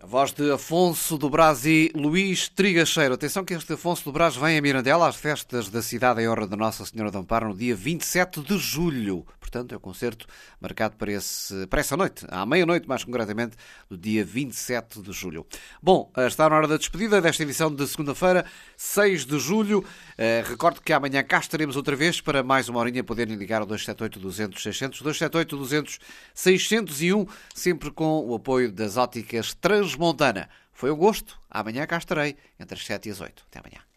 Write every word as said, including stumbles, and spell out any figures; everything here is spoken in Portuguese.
Voz de Afonso do Brás e Luís Trigacheiro. Atenção que este Afonso do Brás vem a Mirandela às festas da cidade em honra de Nossa Senhora do Amparo no dia vinte e sete de julho. Portanto, é um concerto marcado para, esse, para essa noite, à meia-noite mais concretamente, do dia vinte e sete de julho. Bom, está na hora da despedida desta edição de segunda-feira, seis de julho. Uh, recordo que amanhã cá estaremos outra vez para mais uma horinha poderem ligar ao dois sete oito, duzentos, seiscentos, dois sete oito, duzentos, seiscentos e um, sempre com o apoio das óticas Transmontana. Foi um gosto. Amanhã cá estarei, entre as sete e as oito. Até amanhã.